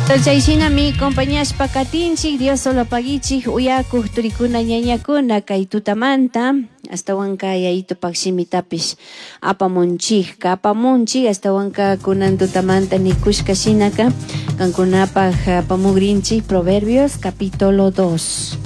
Chayshina mi compañías pakatinchik Dios solo pagichik uyakuq turikuna ñañakuna kay tutamanta hasta wanka yayito pakshimitapish apamunchik hasta wanka kunan tutamanta nikushka shinaka kankunapaq pamugrinchik Proverbios capítulo 2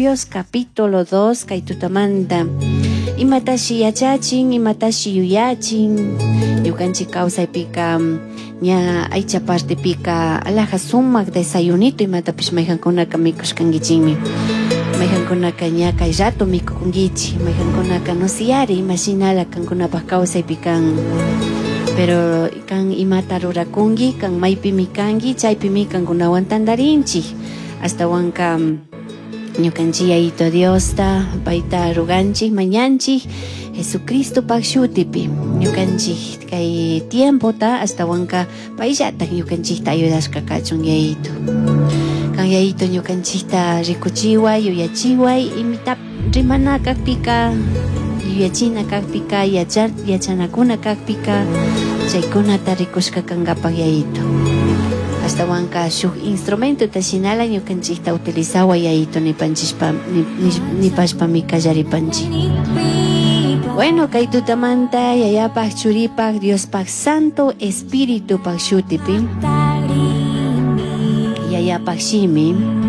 kay tutamanta imatashi yachachin imatashi yuyachin ñukanchik kawsaypika ña aycha partepika alaja sumak desayunito imatapish mayjankunaka mikushkankichikmi mayjankunaka ña kay rato mikukunkichik mayjankunaka nosiyari imashinala kankunapaq kawsaypi kan pero kan imata rurakunki kan maypimi kanki chaypimi kankunawan tandarinchik hasta wanka ñukanchik yayito Diosta payta ruganchik mañanchik Jesucristo pakshutipi ñukanchik kay tiempota hasta wanka payllatak ñukanchikta ayudashka kachun yayito kan yayito ñukanchikta rikuchiway yuyachiway imita rimana kakpika yuyachina kakpika yachanakuna kakpika chaykunata rikushka kankapaq yayito hasta wanka shuk instrumento tashinala ñukanchikta utilizawa yayito nipashpami kallaripanchik. Bueno, kay tutamanta yayapaq churipaq Diospaq Santo Espíritu paq shutipi yayapaq shimi